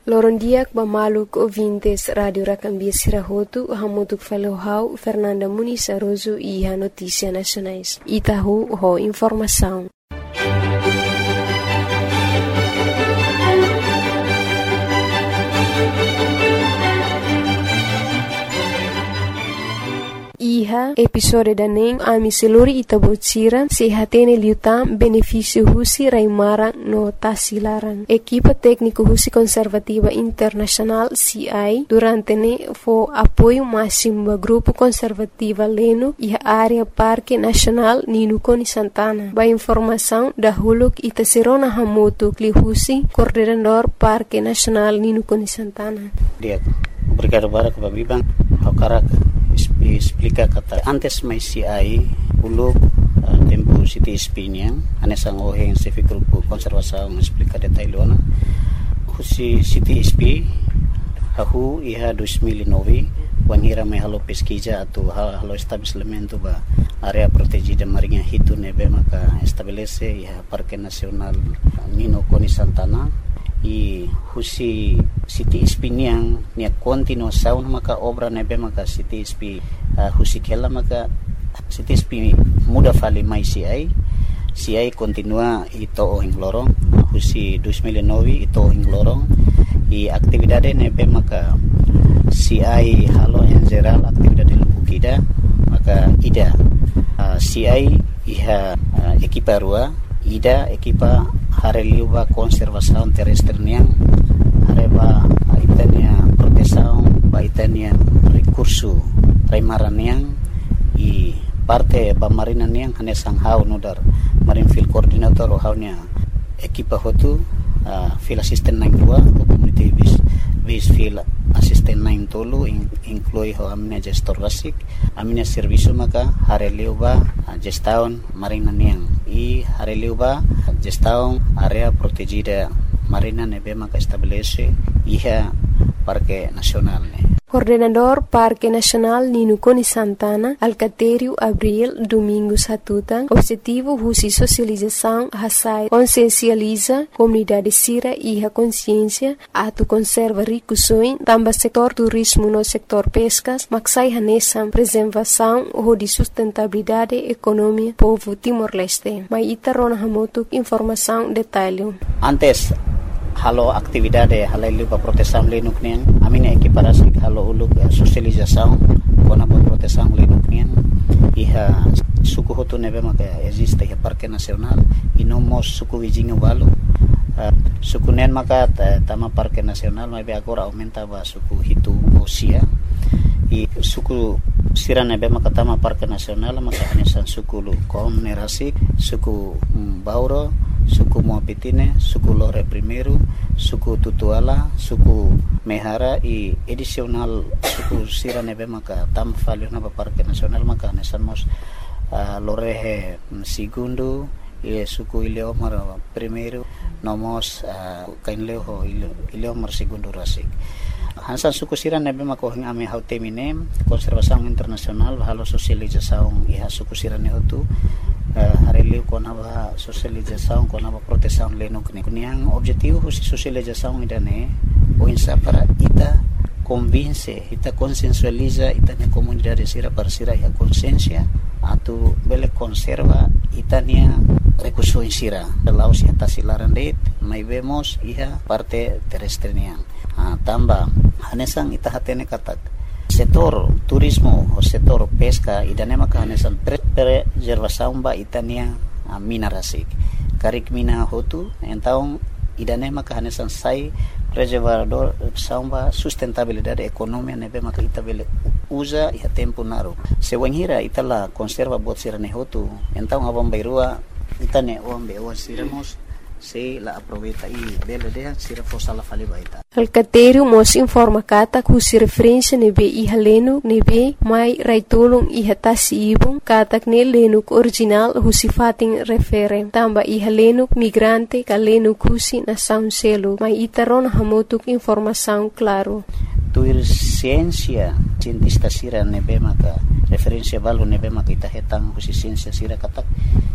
Lorondiak Bamaluk ouvintes Radio Rakambia Sirahotu, Hamutuk Falohau, Fernanda Muniz Aroso e a Notícia Nacionais. Itahu ho informação. Iha episode daning ami seluri itabotsira sehatene liutam benefício husi raimarang no tasilarang. Equipa técnico husi conservativa internacional CI durante ne fo apoio máximo ba grupo conservativa leno iha área Parque Nacional Ninukoni Santana. Ba informação da huluk itaserona hamotu kli husi coordenador Parque Nacional Ninukoni Santana. Obrigado para Babibang Hakarak explica kata antes mai CI uluk tempo City Spinian anesang oheng sefi grupo konservasaung explica detailona husi City SP hahu iha 2009 wanhira mai halo pesquisa atau halo estabelecimento ba area protegida marinha hitu nebe maka estabelece iha Parque Nacional Ninukoni Santana i husi City SP niang nia continuação maka obra nebe maka City SP husi kela maka City SP muda fali mai CI continua ito ohing lorong husi 2009 ito ohing lorong i aktividade nebe maka CI halo en geral aktividade lubukida maka ida CI iha ekipa rua ida ekipa hareliuba konservasaun terrestre niang areba itania protesaun ba itania recurso raimaran niang i parte ba marina niang hanesang hau nudar marin field coordinator o haunya ekipa hotu field assistant 92 community base field assistant 9 tolu inclui ho amina gestor basic amina servicio maka hareliuba gestaun marina niang i hareliuba gestaun area protegida marina nebe maka estabelece iha Parque Nacional ne. Coordenador Parque Nacional Ninukoni Santana, Alcatério Abril Domingos Hatutan, objetivo husi socialização hasai consciencializa comunidade sira e a consciência atu conserva ricusoin tamba setor turismo no setor pescas maksai hanesam preservação ou de sustentabilidade economia povo Timor-Leste. Mai itarona hamotuk informação detalhe. Antes halo aktividade halailu pa protesam linuk nian amina ekiparasi halo uluk socialização kona pa protesam linuk nian iha suku hotu nebe maka existe iha Parque Nacional inomos suku vizinho valo suku nen maka tama Parque Nacional mai be agora aumenta ba suku hitu osia i suku sira nebe maka tama Parque Nacional maka hanesan suku lu konerasik suku Bauro suku Moapitine, suku Lore Primeiro, suku Tutuala, suku Mehara i edisional suku sira nebe maka tam falio na Parque Nacional maka nesamos Lorehe Segundo e suku Ileomar Primeiro nomos kainleo Ileomar Segundo rasik. Hansan suku sira nebe maka hing ame hautemine konservasaung internasional halo sosializasaung iha suku sira ne hotu hareliu kon aba socialização kon aba proteção lenok ne kuniang objetivo husi socialização idane o insa para ita convince ita consensualiza ita ne comunidade sira parsira ya consciência atu bele conserva itania recurso sira laos ya tasilaran det mai vemos iha parte terrestre niang tamba hanesang ita hatene katak setor turismo o setor pesca idane maka hanesan preservação ba itania mina rasik karik mina hotu entaung idane maka hanesan sai preservador samba sustentabilidade economia nebe maka ita bele usa iha tempo naru sewanghira itala conserva bot sirane hotu entaung abang bairua itane ombe o siramos se la aproveita e bela de sira fossa la fali baita. Alcatério mos informa kata kusi referência nebe iha lenuk nebe mai raitolong iha tasi ibong katak ne lenuk original husi fating refere tamba iha lenuk migrante ka lenuk husi na sound selo mai itaron hamotuk informação claro. Tuir ciência cientista sira nebe maka referência valu nebe maka ita hetang husi ciência sira katak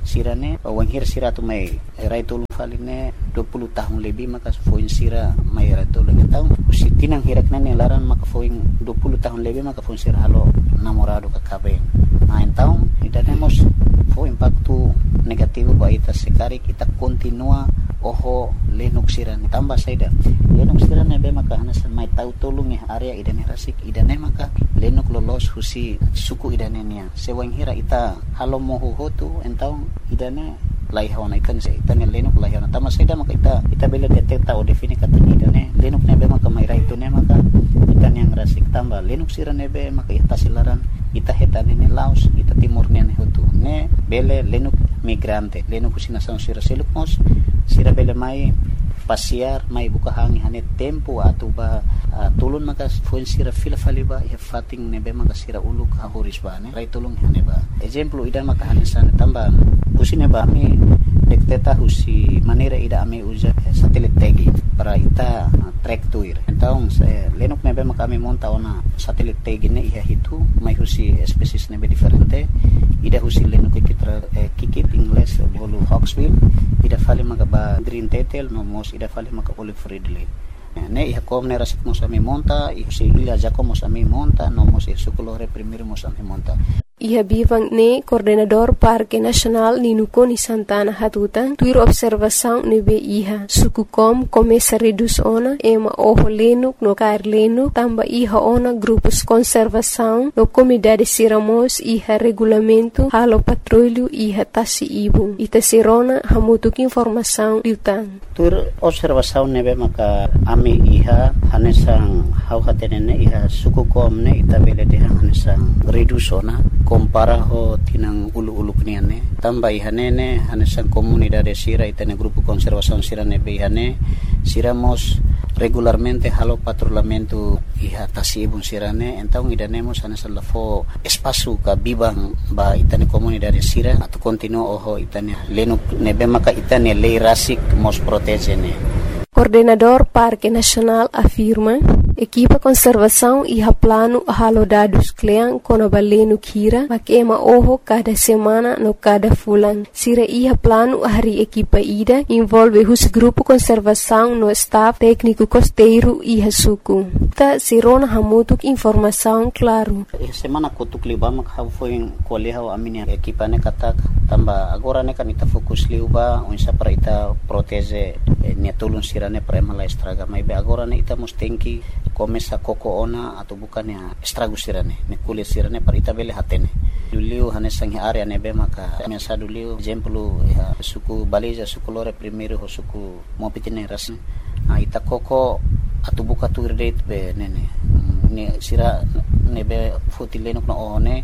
sirane wanghir sira tu mai rai tolong faline 20 tahun lebih maka foin sira mai rai tolong tahun usitinang hirak nane laran maka foin 20 tahun lebih maka foin sira halo namorado kakabe main tahun idanemos fo impacto negativo ba ita sekari kita continua oho lenuk sirane tambah saida lenuk sirane be maka hanasan mai tau tolong area idane rasik idane maka lenuk lolos husi suku idane nia sewang hira ita halo mohu hotu entau idane lai hawana itan se itan lenuk lai hawana tambah saida maka ita bela detecta o defini kata idane lenuk nebe maka mai rai tune maka itan yang rasik tambah lenuk sirane be maka ita silaran ita hetane ne laos ita timur ne hotu ne bele lenuk migrante lenuk husina sang sira selukmos sira bele mai pasiar mai buka hangi hane tempo atau ba tulun maka fuel sira fila faliba ya fating nebe maka sira uluk hahuris ba ne rai tulung hane ba example ida maka hane sana tambah usine ba mi dekteta husi manera ida ame usa satelit tagi para ita track tuir então lenuk nebe maka ame monta ona satelit tagi ne iha hitu mai husi species nebe diferente ida husi lenuk kikit English bolu hawksbill ida fali maka ba green tetel no mos ida fali maka olive ridley ne iha kom ne rasik mos ame monta ihusi ila jako mos ame monta no mos sukulore primero mos ame monta. Iha bivang ne coordenador Parque Nacional Ninuko ni Santana Hatuta tuir observação nebe iha suku kom começa reduz ona ema oho lenuk no kair lenuk tamba iha ona grupos conservação no comunidade siramos iha regulamento halo patrulho iha tasi ibu ita sirona hamutuk informação liutan tuir observação nebe maka ami iha hanesang hau hatenene iha suku kom ne ita bele deha hanesang reduz ona compara ho tinang ulu-ulu kniane tambah ihanene hanesan comunidade sira itane grupo conservação sira nebe ihane siramos regularmente halo patrulhamento iha tasibun sirane então idanemos hanesan lafo espaço ka bibang ba itane comunidade sira atau continuo oho itane lenuk nebe maka itane lei rasik mos protegene. Coordenador Parque Nacional afirma equipa conservação iha plano halo dados kleang kono balenu kira makema oho cada semana no cada fulan sira iha plano hari equipa ida envolve hus grupo conservação no staff técnico costeiro iha suku ta sirona hamutuk informação claro semana kutuk liba mak ha foi koleha amini equipa ne katak tamba agora ne kanita fokus liuba unsa para ita protege ne tulun sira ne prema la estraga mai be agora ne ita mustenki começa koko ona atau bukan ya estrago sirane ne kulit sirane para ita bele hatene duliu hanesang area ne be maka mesa duliu exemplo ya suku baliza suku lore primeiro ho suku mopitine ras ita koko atau buka tu date be nene ne sira ne be fotilenuk no one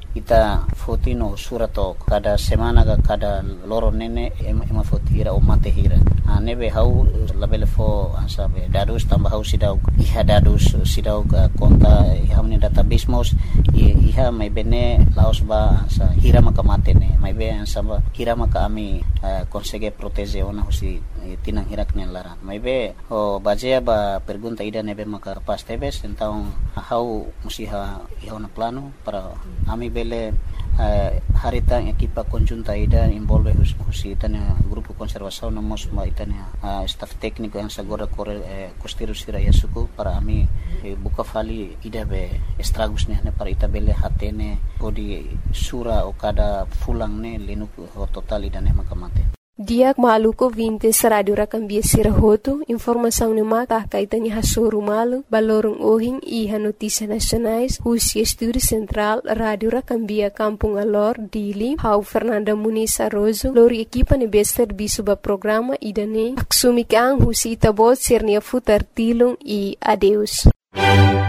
ita fotino surato kada semana kada loro nene ema fotira o mate hira nebe hau labele fo asabe dadus tambah hau sidau iha dadus sidau konta iha ni database mos iha mai bene laos ba sa hira maka mate ne mai be ansaba hira maka ami consegue protege ona husi tinang hirak ne lara mai be o bajea ba pergunta ida nebe maka pas tebes então hau musiha iha na plano para ami bele harita equipa conjunta ida envolve husi tanya grupo conservação no mos ma itania staff técnico yang sagora costeiro sira yasuku para ami buka fali ida be estragos ne para ita bele hatene odi sura o kada fulang ne lenu total ida ne makamate Diak maluko 20 radio rakambia sirahoto informação ni mata kaitanya hasuru malu balorong ohing iha notícia nacionais husi estúdio central radio rakambia Kampung Alor Dili hau Fernanda Muniz Arrozo lori equipa ni bester bisuba programa idane aksumi kang husi itabot sirnia futar tilung i adeus